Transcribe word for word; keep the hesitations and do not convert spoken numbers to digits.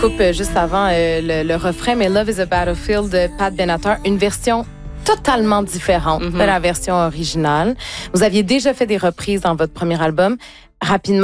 coupe juste avant euh, le, le refrain, mais Love is a Battlefield de Pat Benatar, une version totalement différente mm-hmm. de la version originale. Vous aviez déjà fait des reprises dans votre premier album. Rapidement,